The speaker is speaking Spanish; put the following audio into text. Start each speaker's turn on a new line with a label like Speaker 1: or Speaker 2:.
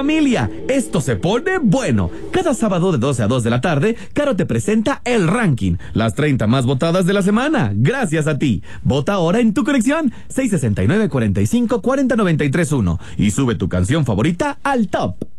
Speaker 1: familia, esto se pone bueno. Cada sábado de 12 a 2 de la tarde, Caro te presenta el ranking, las 30 más votadas de la semana. Gracias a ti. Vota ahora en tu colección 669-45-40-93-1 y sube tu canción favorita al top.